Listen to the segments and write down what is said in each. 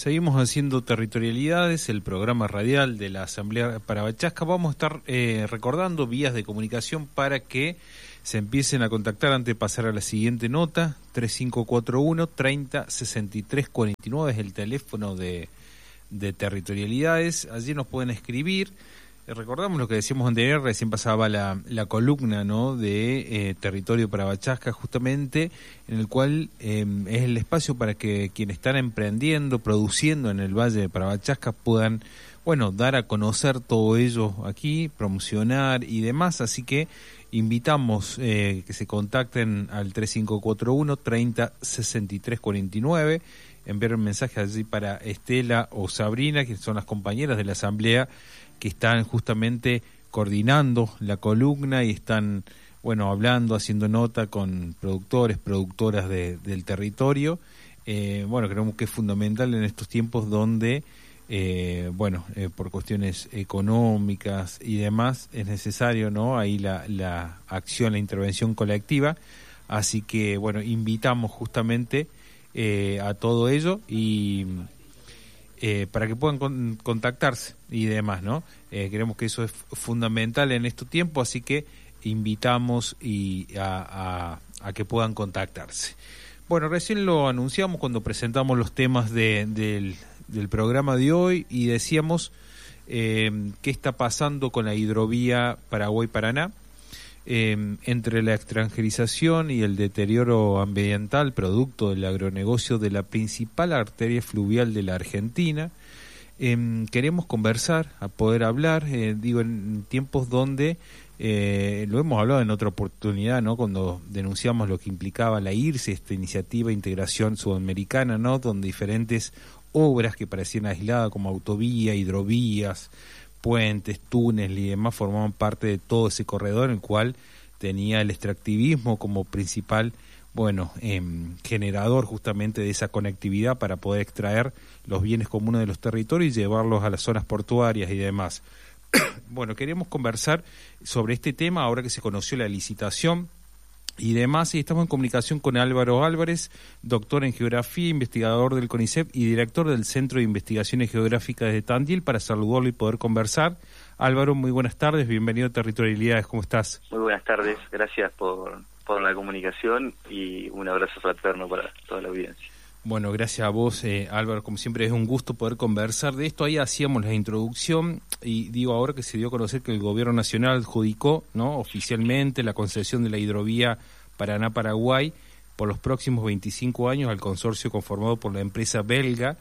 Seguimos haciendo Territorialidades, el programa radial de la Asamblea Parabachasca. Vamos a estar recordando vías de comunicación para que se empiecen a contactar antes de pasar a la siguiente nota. 3541-306349 es el teléfono de Territorialidades. Allí nos pueden escribir. Recordamos lo que decíamos anterior, recién pasaba la columna, ¿no?, de Territorio Parabachasca, justamente, en el cual es el espacio para que quienes están emprendiendo, produciendo en el Valle de Parabachasca puedan, bueno, dar a conocer todo ello aquí, promocionar y demás. Así que invitamos que se contacten al 3541-306349, enviar un mensaje allí para Estela o Sabrina, que son las compañeras de la Asamblea, que están justamente coordinando la columna y están, bueno, hablando, haciendo nota con productores, productoras del territorio. Bueno, creemos que es fundamental en estos tiempos donde, por cuestiones económicas y demás, es necesario, ¿no?, ahí la acción, la intervención colectiva. Así que, bueno, invitamos justamente a todo ello y para que puedan contactarse y demás, ¿no? Creemos que eso es fundamental en estos tiempos, así que invitamos a que puedan contactarse. Bueno, recién lo anunciamos cuando presentamos los temas del programa de hoy y decíamos qué está pasando con la hidrovía Paraguay-Paraná, entre la extranjerización y el deterioro ambiental producto del agronegocio de la principal arteria fluvial de la Argentina. Queremos conversar, a poder hablar, en tiempos donde, lo hemos hablado en otra oportunidad, ¿no?, cuando denunciamos lo que implicaba la IRSE, esta iniciativa de integración sudamericana, ¿no?, donde diferentes obras que parecían aisladas como autovía, hidrovías, puentes, túneles y demás formaban parte de todo ese corredor en el cual tenía el extractivismo como principal, generador justamente de esa conectividad para poder extraer los bienes comunes de los territorios y llevarlos a las zonas portuarias y demás. Bueno, queríamos conversar sobre este tema ahora que se conoció la licitación y demás, y estamos en comunicación con Álvaro Álvarez, doctor en Geografía, investigador del CONICET y director del Centro de Investigaciones Geográficas de Tandil, para saludarlo y poder conversar. Álvaro, muy buenas tardes, bienvenido a Territorialidades, ¿cómo estás? Muy buenas tardes, gracias por la comunicación y un abrazo fraterno para toda la audiencia. Bueno, gracias a vos, Álvaro, como siempre es un gusto poder conversar de esto. Ahí hacíamos la introducción y digo ahora que se dio a conocer que el Gobierno Nacional adjudicó, ¿no?, oficialmente la concesión de la hidrovía Paraná-Paraguay por los próximos 25 años al consorcio conformado por la empresa belga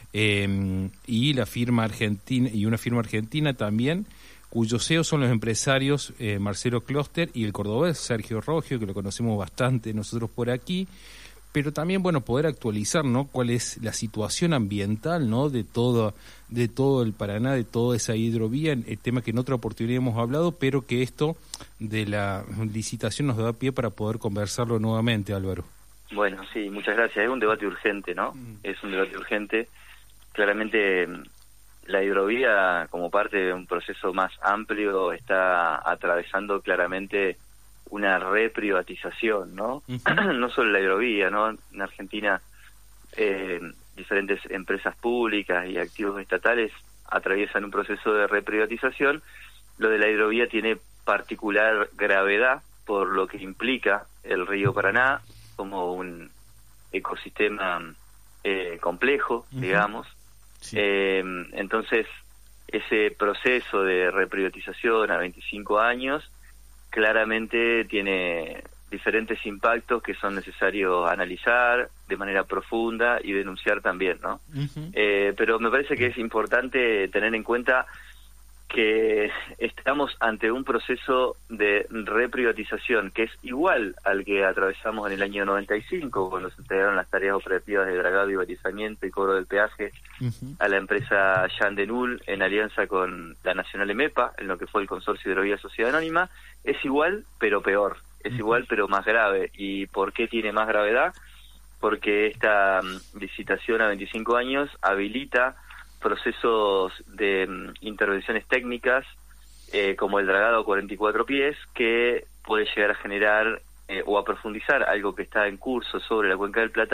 y la firma argentina, y una firma argentina también, cuyos CEOs son los empresarios Marcelo Kloster y el cordobés Sergio Roggio, que lo conocemos bastante nosotros por aquí. Pero también, poder actualizar, ¿no?, cuál es la situación ambiental, ¿no?, de todo el Paraná, de toda esa hidrovía, el tema que en otra oportunidad hemos hablado, pero que esto de la licitación nos da pie para poder conversarlo nuevamente, Álvaro. Bueno, sí, muchas gracias. Es un debate urgente, ¿no? Es un debate urgente. Claramente la hidrovía, como parte de un proceso más amplio, está atravesando claramente una reprivatización, ¿no? Uh-huh. No solo la hidrovía, ¿no? En Argentina, diferentes empresas públicas y activos estatales atraviesan un proceso de reprivatización. Lo de la hidrovía tiene particular gravedad por lo que implica el río Paraná como un ecosistema complejo, uh-huh, digamos. Sí. Entonces, ese proceso de reprivatización a 25 años claramente tiene diferentes impactos que son necesarios analizar de manera profunda y denunciar también, ¿no? Uh-huh. Pero me parece que es importante tener en cuenta que estamos ante un proceso de reprivatización que es igual al que atravesamos en el año 95, cuando se entregaron las tareas operativas de dragado y balizamiento y cobro del peaje, uh-huh, a la empresa Jean Denul en alianza con la Nacional EMEPA, en lo que fue el Consorcio de Hidrovía Sociedad Anónima. Es igual, pero peor. Es uh-huh, igual, pero más grave. ¿Y por qué tiene más gravedad? Porque esta licitación a 25 años habilita procesos de intervenciones técnicas como el dragado a 44 pies, que puede llegar a generar o a profundizar algo que está en curso sobre la Cuenca del Plata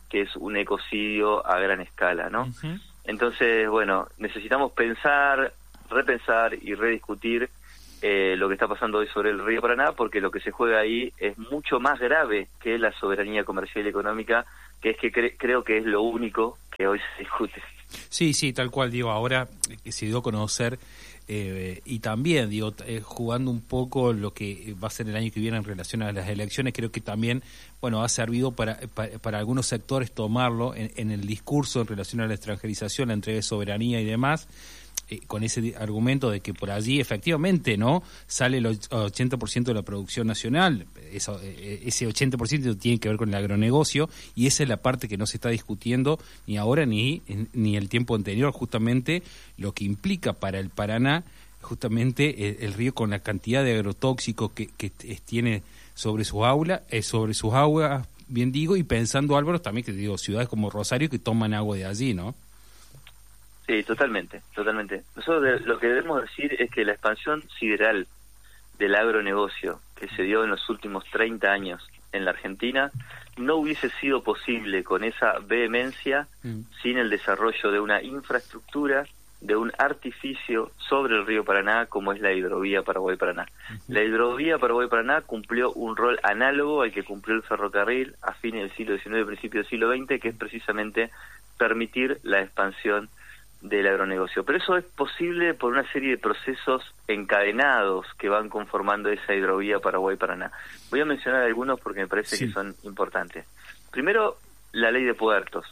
que es un ecocidio a gran escala, ¿no? Uh-huh. Entonces, bueno, necesitamos pensar, repensar y rediscutir lo que está pasando hoy sobre el río Paraná, porque lo que se juega ahí es mucho más grave que la soberanía comercial y económica, que es que creo que es lo único que hoy se discute. Sí, tal cual, digo, ahora que se dio a conocer, y también, digo, jugando un poco lo que va a ser el año que viene en relación a las elecciones, creo que también, bueno, ha servido para algunos sectores tomarlo en el discurso en relación a la extranjerización, la entrega de soberanía y demás, con ese argumento de que por allí efectivamente no sale el 80% de la producción nacional. Ese 80% tiene que ver con el agronegocio, y esa es la parte que no se está discutiendo ni ahora ni el tiempo anterior, justamente lo que implica para el Paraná justamente el río, con la cantidad de agrotóxicos que tiene sobre sus aguas, bien digo, y pensando, Álvaro, también que digo, ciudades como Rosario que toman agua de allí, ¿no? Sí, totalmente. Nosotros lo que debemos decir es que la expansión sideral del agronegocio que se dio en los últimos 30 años en la Argentina no hubiese sido posible con esa vehemencia sin el desarrollo de una infraestructura, de un artificio sobre el río Paraná, como es la hidrovía Paraguay-Paraná. La hidrovía Paraguay-Paraná cumplió un rol análogo al que cumplió el ferrocarril a fines del siglo XIX, principios del siglo XX, que es precisamente permitir la expansión del agronegocio. Pero eso es posible por una serie de procesos encadenados que van conformando esa hidrovía Paraguay-Paraná. Voy a mencionar algunos porque me parece que son importantes. Primero, la ley de puertos,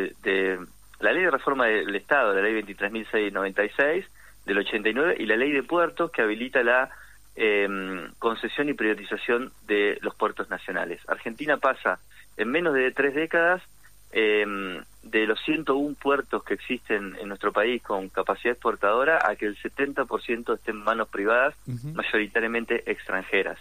la ley de reforma del Estado, la ley 23.696 del 89, y la ley de puertos que habilita la concesión y privatización de los puertos nacionales. Argentina pasa en menos de 3 décadas de los 101 puertos que existen en nuestro país con capacidad exportadora a que el 70% esté en manos privadas, mayoritariamente extranjeras.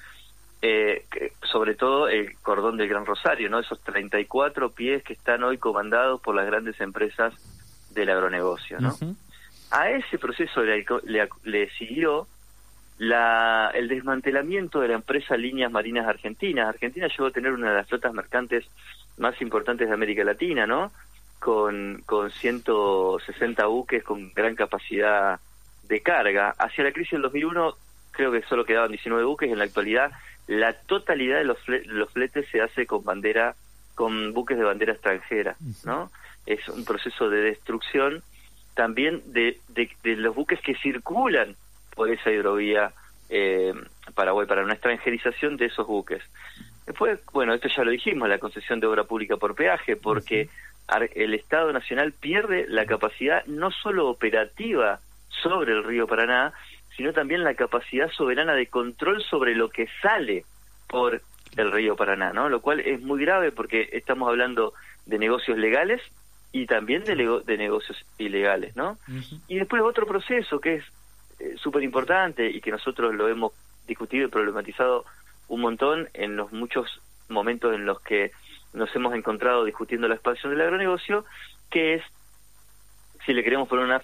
Sobre todo el cordón del Gran Rosario, ¿no? Esos 34 pies que están hoy comandados por las grandes empresas del agronegocio, ¿no? A ese proceso le siguió el desmantelamiento de la empresa Líneas Marinas Argentinas. Argentina llegó a tener una de las flotas mercantes más importantes de América Latina, ¿no? Con 160 buques con gran capacidad de carga. Hacia la crisis del 2001 creo que solo quedaban 19 buques. En la actualidad la totalidad de los fletes se hace con buques de bandera extranjera, ¿no? Es un proceso de destrucción también de los buques que circulan por esa hidrovía Paraguay, para una extranjerización de esos buques. Después, bueno, esto ya lo dijimos, la concesión de obra pública por peaje, porque el Estado Nacional pierde la capacidad no solo operativa sobre el río Paraná, sino también la capacidad soberana de control sobre lo que sale por el río Paraná, ¿no? Lo cual es muy grave porque estamos hablando de negocios legales y también de negocios ilegales, ¿no? Y después otro proceso que es súper importante y que nosotros lo hemos discutido y problematizado un montón en los muchos momentos en los que nos hemos encontrado discutiendo la expansión del agronegocio, que es, si le queremos poner una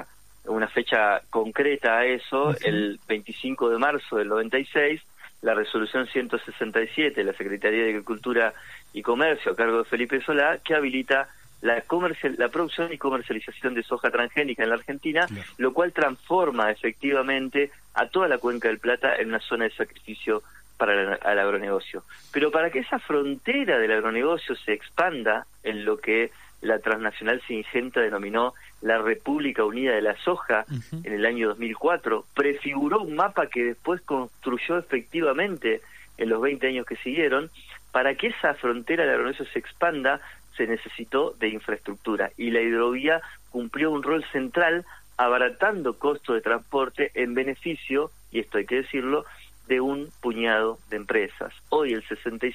fecha concreta a eso, el 25 de marzo del 96, la resolución 167 de la Secretaría de Agricultura y Comercio a cargo de Felipe Solá, que habilita la producción y comercialización de soja transgénica en la Argentina, lo cual transforma efectivamente a toda la Cuenca del Plata en una zona de sacrificio para el agronegocio. Pero para que esa frontera del agronegocio se expanda en lo que la transnacional Singenta denominó la República Unida de la Soja en el año 2004, prefiguró un mapa que después construyó efectivamente en los 20 años que siguieron. Para que esa frontera del agronegocio se expanda, se necesitó de infraestructura, y la hidrovía cumplió un rol central abaratando costos de transporte en beneficio, y esto hay que decirlo, de un puñado de empresas. Hoy el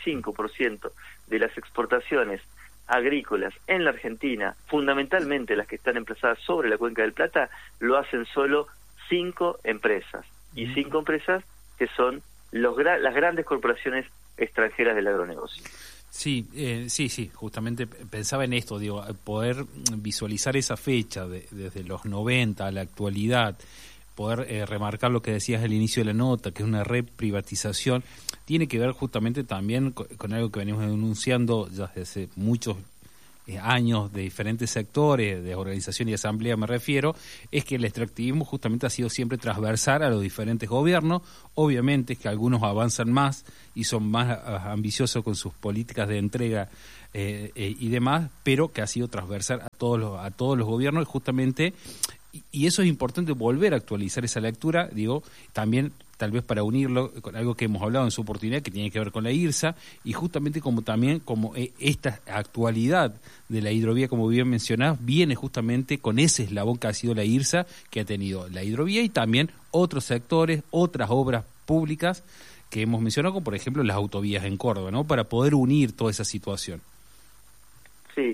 65% de las exportaciones agrícolas en la Argentina, fundamentalmente las que están emplazadas sobre la Cuenca del Plata, lo hacen solo 5 empresas, y 5 empresas que son las grandes corporaciones extranjeras del agronegocio. Sí, justamente pensaba en esto, digo, poder visualizar esa fecha desde los 90 a la actualidad, poder remarcar lo que decías al inicio de la nota, que es una reprivatización. tiene que ver justamente también con algo que venimos denunciando ya desde hace muchos años de diferentes sectores, de organización y asamblea me refiero, es que el extractivismo justamente ha sido siempre transversal a los diferentes gobiernos. Obviamente es que algunos avanzan más y son más ambiciosos con sus políticas de entrega y demás, pero que ha sido transversal a todos los gobiernos, y justamente, y eso es importante volver a actualizar esa lectura, digo, también tal vez para unirlo con algo que hemos hablado en su oportunidad, que tiene que ver con la IRSA, y justamente como esta actualidad de la hidrovía, como bien mencionás, viene justamente con ese eslabón que ha sido la IRSA, que ha tenido la hidrovía y también otros sectores, otras obras públicas que hemos mencionado, como por ejemplo las autovías en Córdoba, ¿no? Para poder unir toda esa situación. Sí,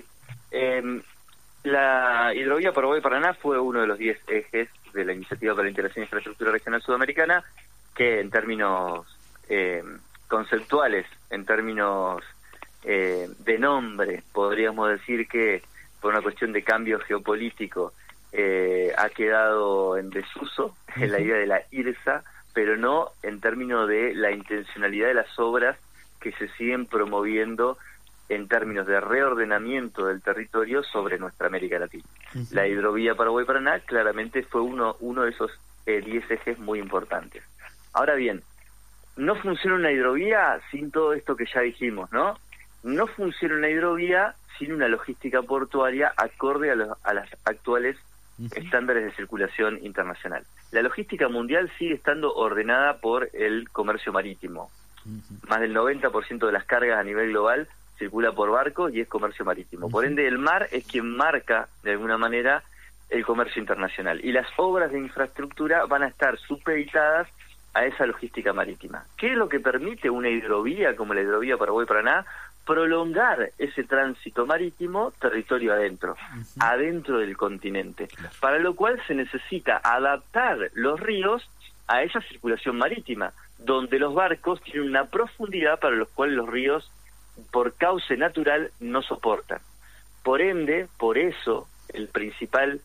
la hidrovía Paraguay-Paraná fue uno de los 10 ejes de la Iniciativa para la Integración e Infraestructura Regional Sudamericana, que en términos conceptuales, en términos de nombre, podríamos decir que por una cuestión de cambio geopolítico ha quedado en desuso en la idea de la IRSA, pero no en términos de la intencionalidad de las obras que se siguen promoviendo en términos de reordenamiento del territorio sobre nuestra América Latina. La hidrovía Paraguay-Paraná claramente fue uno de esos 10 ejes muy importantes. Ahora bien, no funciona una hidrovía sin todo esto que ya dijimos, ¿no? No funciona una hidrovía sin una logística portuaria acorde a las actuales estándares de circulación internacional. La logística mundial sigue estando ordenada por el comercio marítimo. Más del 90% de las cargas a nivel global circula por barco y es comercio marítimo. Por ende, el mar es quien marca, de alguna manera, el comercio internacional. Y las obras de infraestructura van a estar supeditadas a esa logística marítima. ¿Qué es lo que permite una hidrovía como la hidrovía Paraguay-Paraná? Prolongar ese tránsito marítimo territorio adentro, adentro del continente, para lo cual se necesita adaptar los ríos a esa circulación marítima, donde los barcos tienen una profundidad para los cuales los ríos, por cauce natural, no soportan. Por ende, por eso, la principal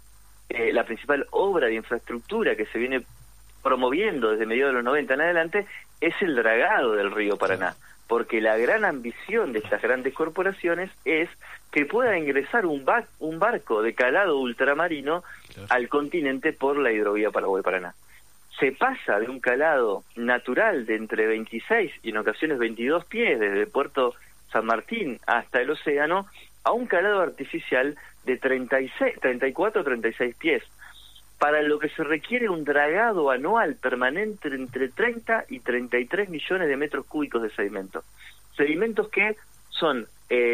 obra de infraestructura que se viene promoviendo desde mediados de los 90 en adelante es el dragado del río Paraná, porque la gran ambición de estas grandes corporaciones es que pueda ingresar un barco de calado ultramarino al continente por la hidrovía Paraguay-Paraná. Se pasa de un calado natural de entre 26 y en ocasiones 22 pies desde Puerto San Martín hasta el océano a un calado artificial de 34 o 36 pies, para lo que se requiere un dragado anual permanente entre 30 y 33 millones de metros cúbicos de sedimentos. Sedimentos que son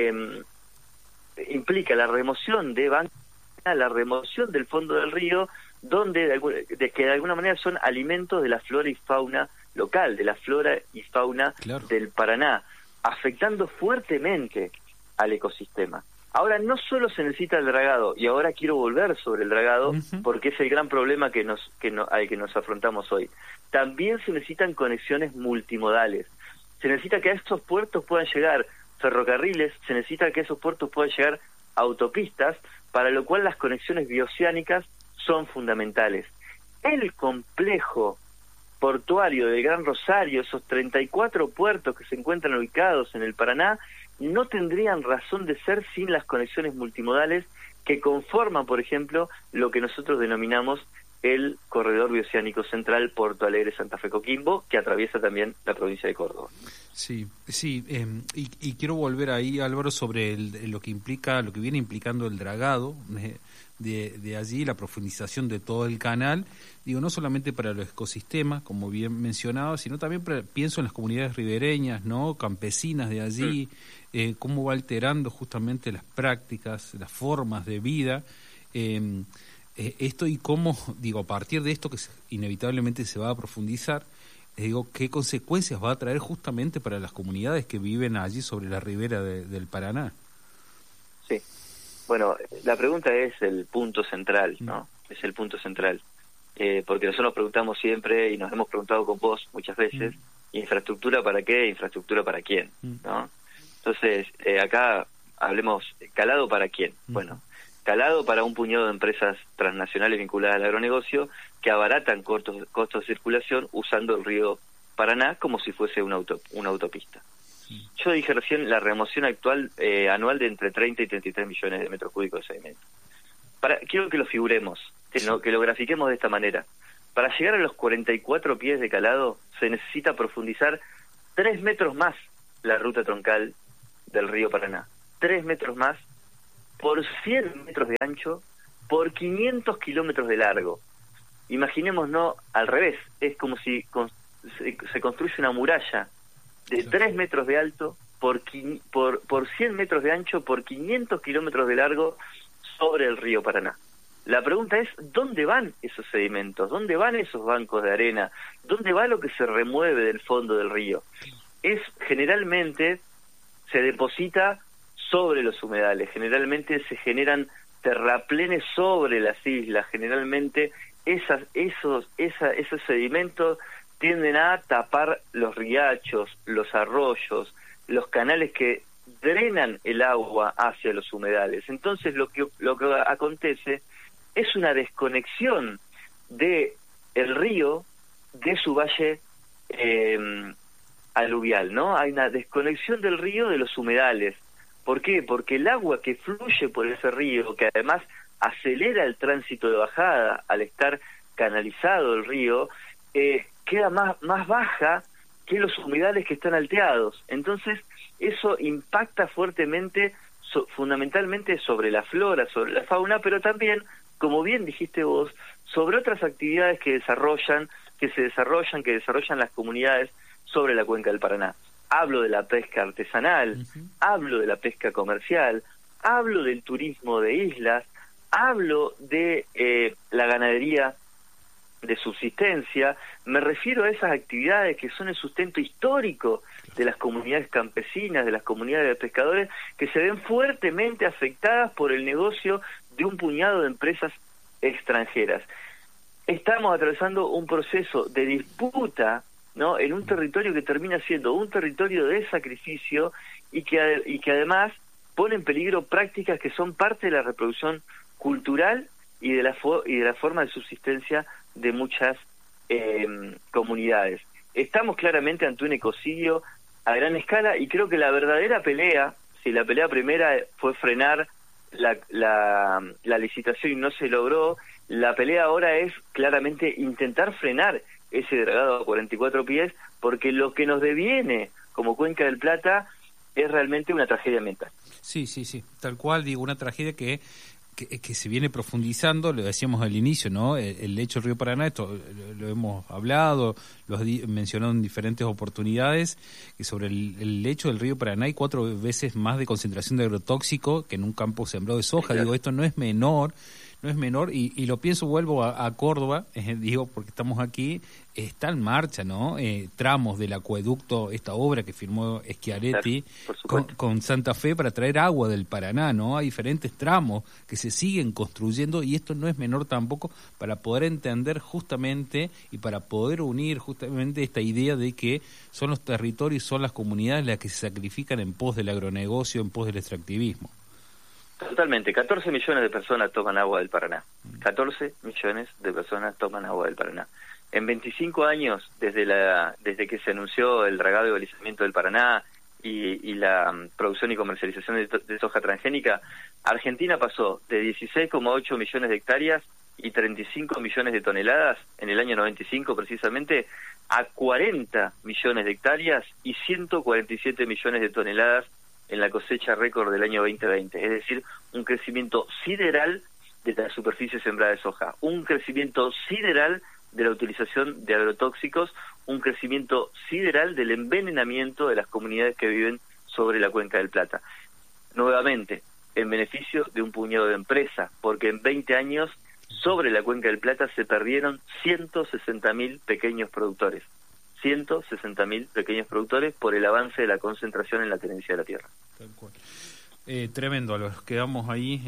implica la remoción de banca, la remoción del fondo del río, que de alguna manera son alimentos de la flora y fauna local, de la flora y fauna del Paraná, afectando fuertemente al ecosistema. Ahora, no solo se necesita el dragado, y ahora quiero volver sobre el dragado, porque es el gran problema al que nos afrontamos hoy. También se necesitan conexiones multimodales. Se necesita que a estos puertos puedan llegar ferrocarriles, se necesita que a esos puertos puedan llegar autopistas, para lo cual las conexiones bioceánicas son fundamentales. El complejo portuario del Gran Rosario, esos 34 puertos que se encuentran ubicados en el Paraná, no tendrían razón de ser sin las conexiones multimodales que conforman, por ejemplo, lo que nosotros denominamos el Corredor Bioceánico Central Porto Alegre-Santa Fe-Coquimbo, que atraviesa también la provincia de Córdoba. Sí, y quiero volver ahí, Álvaro, sobre lo que viene implicando el dragado de allí, la profundización de todo el canal, digo, no solamente para los ecosistemas, como bien mencionaba, sino también pienso en las comunidades ribereñas, ¿no?, campesinas de allí, cómo va alterando justamente las prácticas, las formas de vida, esto y cómo, digo, a partir de esto que inevitablemente se va a profundizar, digo, qué consecuencias va a traer justamente para las comunidades que viven allí sobre la ribera del Paraná. Sí. Bueno, la pregunta es el punto central, ¿no? Es el punto central. Porque nosotros nos preguntamos siempre, y nos hemos preguntado con vos muchas veces, ¿infraestructura para qué? ¿Infraestructura para quién? ¿No? Entonces, acá hablemos, ¿calado para quién? Bueno, calado para un puñado de empresas transnacionales vinculadas al agronegocio que abaratan costos de circulación usando el río Paraná como si fuese una autopista. Yo dije recién la remoción actual anual de entre 30 y 33 millones de metros cúbicos de sedimento. Quiero que lo figuremos, que lo grafiquemos de esta manera. Para llegar a los 44 pies de calado se necesita profundizar 3 metros más la ruta troncal del río Paraná. 3 metros más por 100 metros de ancho, por 500 kilómetros de largo. Imaginémonos al revés, es como si se construye una muralla de 3 metros de alto por 100 metros de ancho, por 500 kilómetros de largo sobre el río Paraná. La pregunta es, ¿dónde van esos sedimentos? ¿Dónde van esos bancos de arena? ¿Dónde va lo que se remueve del fondo del río? Generalmente se deposita sobre los humedales, generalmente se generan terraplenes sobre las islas, generalmente esos sedimentos tienden a tapar los riachos, los arroyos, los canales que drenan el agua hacia los humedales. Entonces lo que acontece es una desconexión de el río de su valle aluvial, ¿no? Hay una desconexión del río de los humedales. ¿Por qué? Porque el agua que fluye por ese río, que además acelera el tránsito de bajada al estar canalizado el río, queda más baja que los humedales que están alteados. Entonces eso impacta fuertemente, fundamentalmente sobre la flora, sobre la fauna, pero también, como bien dijiste vos, sobre otras actividades que desarrollan las comunidades sobre la cuenca del Paraná. Hablo de la pesca artesanal, hablo de la pesca comercial, hablo del turismo de islas, hablo de la ganadería de subsistencia, me refiero a esas actividades que son el sustento histórico de las comunidades campesinas, de las comunidades de pescadores, que se ven fuertemente afectadas por el negocio de un puñado de empresas extranjeras. Estamos atravesando un proceso de disputa, ¿no?, en un territorio que termina siendo un territorio de sacrificio y que además pone en peligro prácticas que son parte de la reproducción cultural y de la forma de subsistencia de muchas comunidades. Estamos claramente ante un ecocidio a gran escala y creo que la verdadera pelea, si la pelea primera fue frenar la licitación y no se logró, la pelea ahora es claramente intentar frenar ese dragado a 44 pies, porque lo que nos deviene como Cuenca del Plata es realmente una tragedia ambiental. Sí, tal cual, digo, una tragedia que se viene profundizando, lo decíamos al inicio, ¿no? El lecho del río Paraná, esto lo hemos hablado, lo has mencionado en diferentes oportunidades, que sobre el lecho del río Paraná hay 4 veces más de concentración de agrotóxico que en un campo sembrado de soja. Claro. Digo, esto no es menor, y lo pienso, vuelvo a Córdoba, digo, porque estamos aquí, está en marcha, ¿no? Tramos del acueducto, esta obra que firmó Schiaretti, claro, con Santa Fe para traer agua del Paraná, ¿no? Hay diferentes tramos que se siguen construyendo y esto no es menor tampoco, para poder entender justamente y para poder unir justamente esta idea de que son los territorios, son las comunidades las que se sacrifican en pos del agronegocio, en pos del extractivismo. Totalmente, 14 millones de personas toman agua del Paraná. 14 millones de personas toman agua del Paraná. En 25 años, desde que se anunció el dragado y balizamiento del Paraná y la producción y comercialización de soja transgénica, Argentina pasó de 16,8 millones de hectáreas y 35 millones de toneladas en el año 95 precisamente, a 40 millones de hectáreas y 147 millones de toneladas en la cosecha récord del año 2020, es decir, un crecimiento sideral de la superficie sembrada de soja, un crecimiento sideral de la utilización de agrotóxicos, un crecimiento sideral del envenenamiento de las comunidades que viven sobre la Cuenca del Plata. Nuevamente, en beneficio de un puñado de empresas, porque en 20 años sobre la Cuenca del Plata se perdieron 160.000 pequeños productores. 160.000 pequeños productores por el avance de la concentración en la tenencia de la tierra. Tal cual. Tremendo, los quedamos ahí,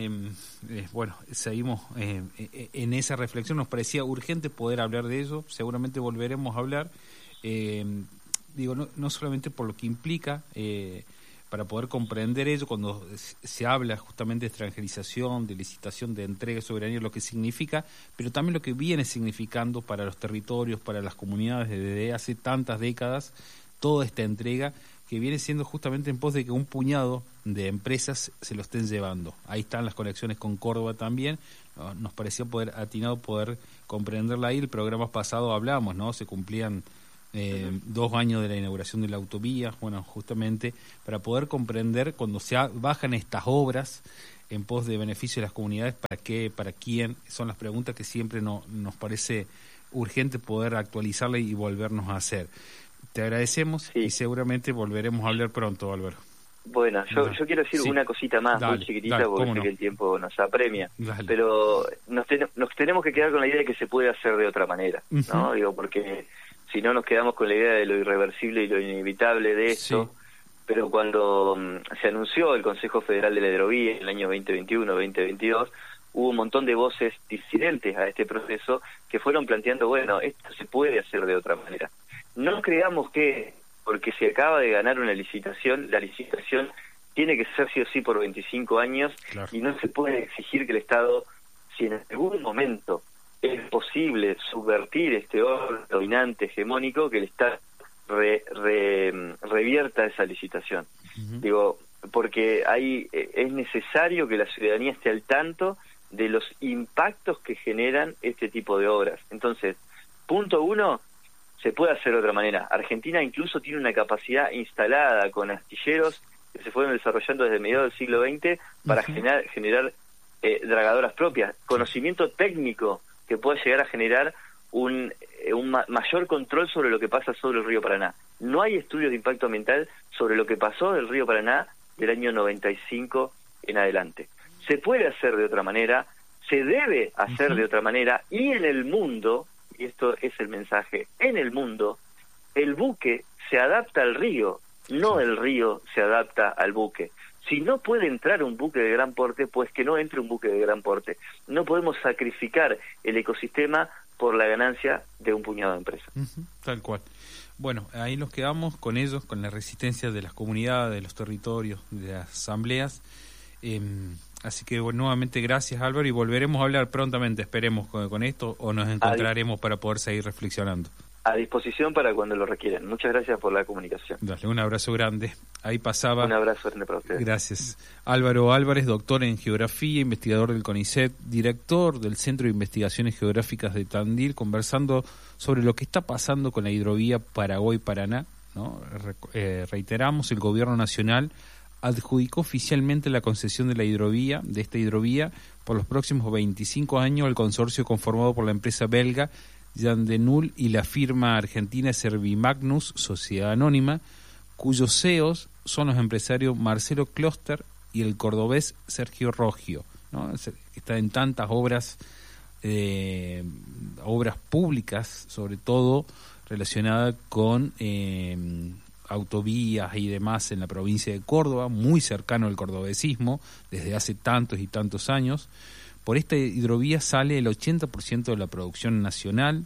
seguimos en esa reflexión, nos parecía urgente poder hablar de eso, seguramente volveremos a hablar, no solamente por lo que implica para poder comprender ello cuando se habla justamente de extranjerización, de licitación, de entrega de soberanía, lo que significa, pero también lo que viene significando para los territorios, para las comunidades desde hace tantas décadas, toda esta entrega que viene siendo justamente en pos de que un puñado de empresas se lo estén llevando. Ahí están las conexiones con Córdoba también. Nos parecía atinado poder comprenderla ahí. El programa pasado hablamos, ¿no? Se cumplían 2 años de la inauguración de la autovía, bueno, justamente para poder comprender cuando se bajan estas obras en pos de beneficio de las comunidades, para qué, para quién, son las preguntas que siempre nos parece urgente poder actualizarla y volvernos a hacer. Te agradecemos y seguramente volveremos a hablar pronto, Álvaro. Bueno, yo quiero decir una cosita más, muy chiquitita, porque sé que el tiempo nos apremia, pero nos tenemos que quedar con la idea de que se puede hacer de otra manera, ¿no? Digo, porque si no nos quedamos con la idea de lo irreversible y lo inevitable de esto, pero cuando se anunció el Consejo Federal de la Hidrovía en el año 2021-2022, hubo un montón de voces disidentes a este proceso que fueron planteando, bueno, esto se puede hacer de otra manera. No creamos que, porque se acaba de ganar una licitación, la licitación tiene que ser sí o sí por 25 años, y no se puede exigir que el Estado, si en algún momento es posible subvertir este orden dominante, hegemónico, que el Estado revierta esa licitación. Digo, porque es necesario que la ciudadanía esté al tanto de los impactos que generan este tipo de obras. Entonces, punto 1, se puede hacer de otra manera. Argentina incluso tiene una capacidad instalada con astilleros que se fueron desarrollando desde mediados del siglo XX para generar dragadoras propias, conocimiento técnico que puede llegar a generar un mayor control sobre lo que pasa sobre el río Paraná. No hay estudios de impacto ambiental sobre lo que pasó del río Paraná del año 95 en adelante. Se puede hacer de otra manera, se debe hacer de otra manera, y en el mundo, y esto es el mensaje, en el mundo, el buque se adapta al río, no el río se adapta al buque. Si no puede entrar un buque de gran porte, pues que no entre un buque de gran porte. No podemos sacrificar el ecosistema por la ganancia de un puñado de empresas. Tal cual. Bueno, ahí nos quedamos con ellos, con la resistencia de las comunidades, de los territorios, de las asambleas. Así que nuevamente gracias, Álvaro, y volveremos a hablar prontamente, esperemos, con esto, o nos encontraremos para poder seguir reflexionando. A disposición para cuando lo requieran. Muchas gracias por la comunicación. Dale, un abrazo grande. Ahí pasaba... Un abrazo grande para ustedes. Gracias. Álvaro Álvarez, doctor en Geografía, investigador del CONICET, director del Centro de Investigaciones Geográficas de Tandil, conversando sobre lo que está pasando con la hidrovía Paraguay-Paraná, ¿no? Reiteramos, el Gobierno Nacional adjudicó oficialmente la concesión de esta hidrovía, por los próximos 25 años al consorcio conformado por la empresa belga Jan de Null y la firma argentina Servimagnus, Sociedad Anónima, cuyos CEOs son los empresarios Marcelo Kloster y el cordobés Sergio Roggio, ¿no? Está en tantas obras públicas, sobre todo relacionadas con autovías y demás en la provincia de Córdoba, muy cercano al cordobesismo desde hace tantos y tantos años. Por esta hidrovía sale el 80% de la producción nacional,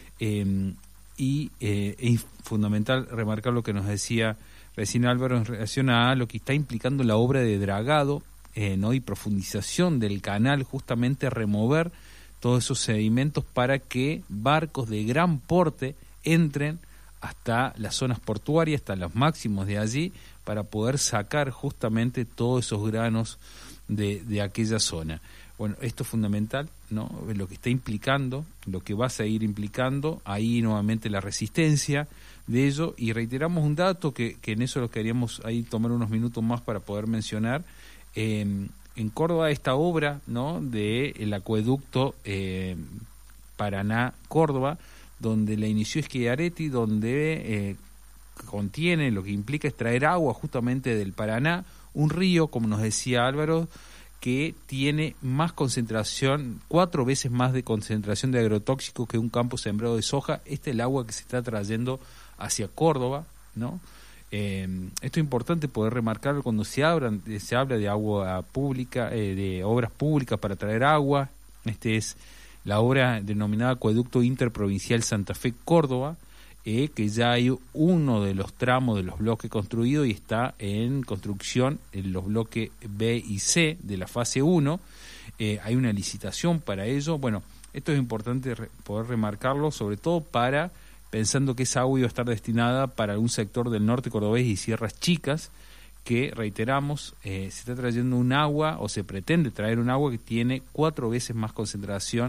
y es fundamental remarcar lo que nos decía recién Álvaro en relación a lo que está implicando la obra de dragado, ¿no? Y profundización del canal, justamente remover todos esos sedimentos para que barcos de gran porte entren hasta las zonas portuarias, hasta los máximos de allí, para poder sacar justamente todos esos granos de aquella zona. Bueno, esto es fundamental, ¿no? Lo que está implicando, lo que va a seguir implicando, ahí nuevamente la resistencia de ello, y reiteramos un dato que en eso lo queríamos ahí tomar unos minutos más para poder mencionar. En Córdoba esta obra, ¿no?, del acueducto Paraná-Córdoba, donde la inició Schiaretti, donde contiene, lo que implica es traer agua justamente del Paraná, un río, como nos decía Álvaro, que tiene más concentración, 4 veces más de concentración de agrotóxicos que un campo sembrado de soja. Este es el agua que se está trayendo hacia Córdoba, ¿no? Esto es importante poder remarcarlo cuando se habla de agua pública, de obras públicas para traer agua. Este es la obra denominada Acueducto Interprovincial Santa Fe-Córdoba, que ya hay uno de los tramos de los bloques construidos y está en construcción en los bloques B y C de la fase 1. Hay una licitación para ello. Bueno, esto es importante poder remarcarlo, sobre todo pensando que esa agua iba a estar destinada para algún sector del norte cordobés y Sierras Chicas, que, reiteramos, se está trayendo un agua, o se pretende traer un agua que tiene 4 veces más concentración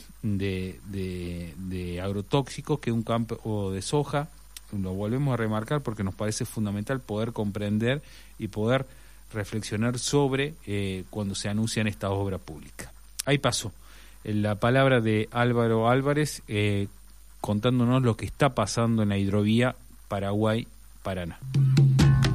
de agrotóxicos que un campo de soja. Lo volvemos a remarcar porque nos parece fundamental poder comprender y poder reflexionar sobre cuando se anuncian estas obras públicas. Ahí pasó la palabra de Álvaro Álvarez contándonos lo que está pasando en la hidrovía Paraguay-Paraná.